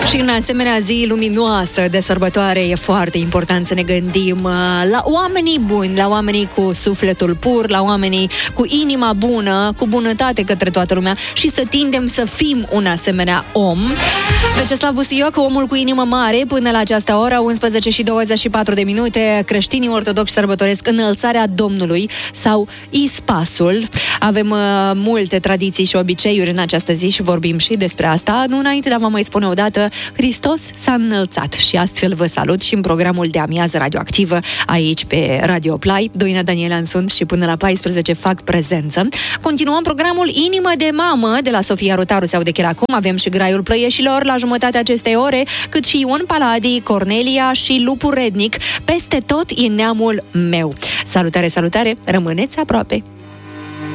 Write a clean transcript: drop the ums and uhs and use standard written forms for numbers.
Și în asemenea zi luminoasă de sărbătoare e foarte important să ne gândim la oamenii buni, la oamenii cu sufletul pur, la oamenii cu inima bună, cu bunătate către toată lumea și să tindem să fim un asemenea om. Vyacheslav Busuioc, omul cu inimă mare, până la această oră, 11:24. Creștinii ortodoxi sărbătoresc înălțarea Domnului sau Ispasul. Avem multe tradiții și obiceiuri în această zi și vorbim și despre asta. Nu înainte, dar vă mai spune o dată, Hristos s-a înălțat și astfel vă salut și în programul de amiază radioactivă aici pe Radio Play. Doina Daniela sunt și până la 14 fac prezență. Continuăm programul Inimă de Mamă de la Sofia Rotaru se aude chiar acum. Avem și Graiul Plăieșilor la jumătatea acestei ore, cât și Ion Paladi, Cornelia și Lupu Rednic. Peste tot e neamul meu. Salutare, salutare, rămâneți aproape!